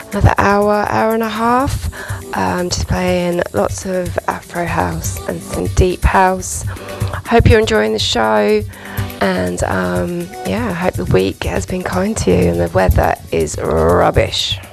another hour and a half, just playing lots of Afro house and some deep house. Hope you're enjoying the show, and yeah, I hope the week has been kind to you and the weather is rubbish.